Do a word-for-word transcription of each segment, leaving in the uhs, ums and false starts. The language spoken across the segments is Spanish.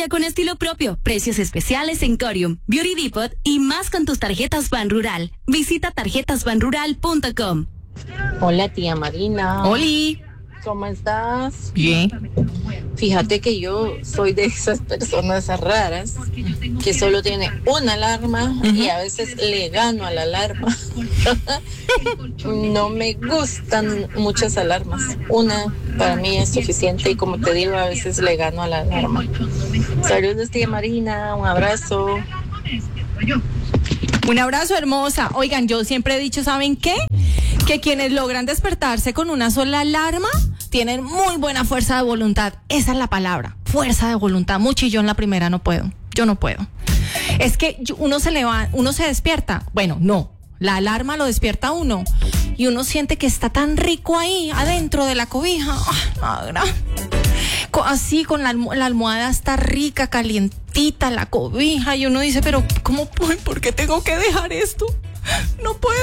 Vívela con estilo propio, precios especiales en Corium, Beauty Depot y más con tus tarjetas Banrural. Visita tarjetas banrural punto com. Hola, tía Marina. Oli. ¿Cómo estás? Bien. Fíjate que yo soy de esas personas raras que solo tiene una alarma uh-huh. y a veces le gano a la alarma. No me gustan muchas alarmas. Una para mí es suficiente y como te digo, a veces le gano a la alarma. Saludos, tía Marina. Un abrazo. Un abrazo, hermosa. Oigan, yo siempre he dicho, ¿saben qué? Que quienes logran despertarse con una sola alarma tienen muy buena fuerza de voluntad. Esa es la palabra, fuerza de voluntad. Mucho, y yo en la primera no puedo. Yo no puedo. Es que uno se levanta, uno se despierta. Bueno, no. La alarma lo despierta a uno. Y uno siente que está tan rico ahí, adentro de la cobija. Oh, no, así, con la, almo- la almohada está rica, calientita, la cobija. Y uno dice, pero ¿cómo puedo? ¿Por qué tengo que dejar esto? No puedo.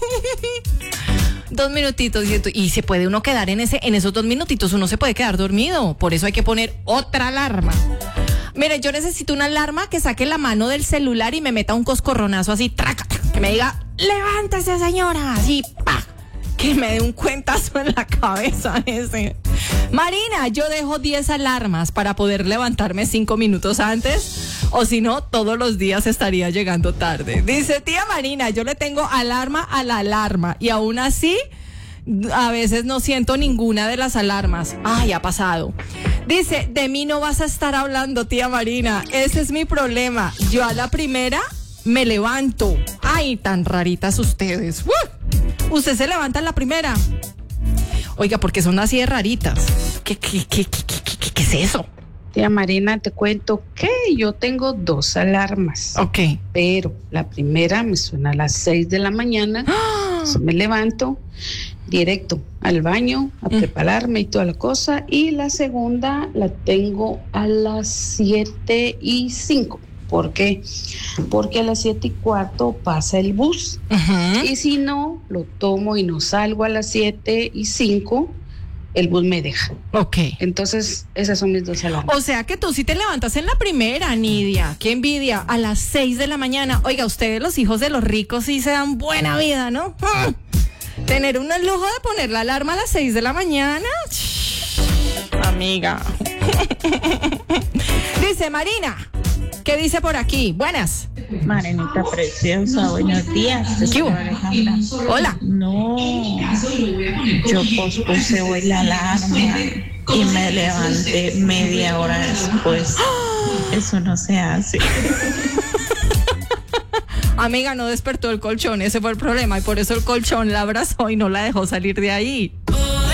Dos minutitos y, y se puede uno quedar en ese, en esos dos minutitos, uno se puede quedar dormido. Por eso hay que poner otra alarma. Mire, yo necesito una alarma que saque la mano del celular y me meta un coscorronazo así, traca, que me diga, levántese, señora, así, pa, que me dé un cuentazo en la cabeza ese. Marina, yo dejo diez alarmas para poder levantarme cinco minutos antes, o si no, todos los días estaría llegando tarde. Dice, tía Marina, yo le tengo alarma a la alarma y aún así a veces no siento ninguna de las alarmas. Ay, ha pasado. Dice, de mí no vas a estar hablando, tía Marina, ese es mi problema. Yo a la primera me levanto. Ay, tan raritas ustedes. ¡Uh! Usted se levanta a la primera. Oiga, ¿por qué son así de raritas? ¿Qué, qué, qué, qué, qué, qué, qué es eso? Tía Marina, te cuento que yo tengo dos alarmas. Ok. Pero la primera me suena a las seis de la mañana. ¡Ah! Entonces me levanto directo al baño a mm. prepararme y toda la cosa. Y la segunda la tengo a las siete y cinco. ¿Por qué? Porque a las siete y cuarto pasa el bus. Uh-huh. Y si no, lo tomo y no salgo a las siete y cinco, el bus me deja. Ok. Entonces, esas son mis dos alarmas. O sea que tú sí te levantas en la primera, Nidia. Qué envidia. A las seis de la mañana. Oiga, ustedes, los hijos de los ricos, sí se dan buena vida, ¿no? ¡Ah! Tener un lujo de poner la alarma a las seis de la mañana. Amiga. Dice Marina. ¿Qué dice por aquí? Buenas. Marenita preciosa, buenos días. ¿Qué hubo? Hola. No, yo pospuse hoy la alarma y me levanté media hora después. Eso no se hace. Amiga, no despertó el colchón, ese fue el problema y por eso el colchón la abrazó y no la dejó salir de ahí.